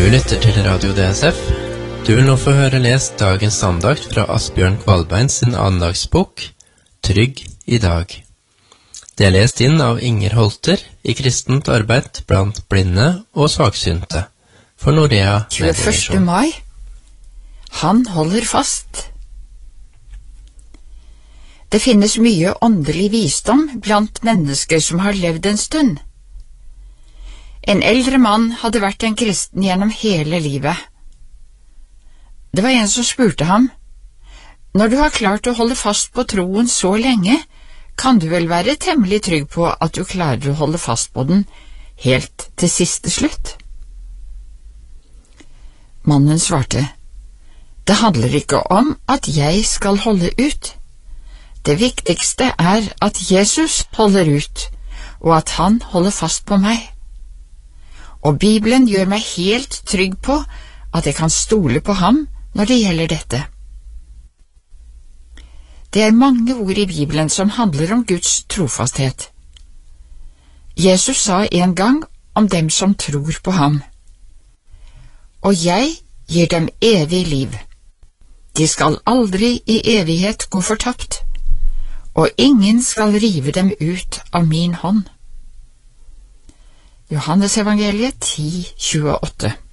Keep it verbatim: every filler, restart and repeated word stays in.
Du lytter til Radio D S F. Du vil nå få høre lest dagens andakt fra Asbjørn Kvalbein sin andagsbok Trygg i dag. Det er lest inn av Inger Holter i kristent arbeid blant blinde og svaksynte for Norea tjueførste mai. Han holder fast. Det finnes mye åndelig visdom blant mennesker som har levd en stund. En eldre mann hadde vært en kristen gjennom hele livet. Det var en som spurte ham, «Når du har klart å holde fast på troen så lenge, kan du vel være temmelig trygg på at du klarer å holde fast på den helt til siste slutt?» Mannen svarte, «Det handler ikke om at jeg skal holde ut. Det viktigste er at Jesus holder ut, og at han holder fast på meg. Og Bibelen gjør meg helt trygg på at jeg kan stole på ham når det gjelder dette. Det er mange ord i Bibelen som handler om Guds trofasthet. Jesus sa en gang om dem som tror på ham, «Og jeg gir dem evig liv. De skal aldri i evighet gå fortapt, og ingen skal rive dem ut av min hånd.» Johannes evangeliet ti tjueåtte.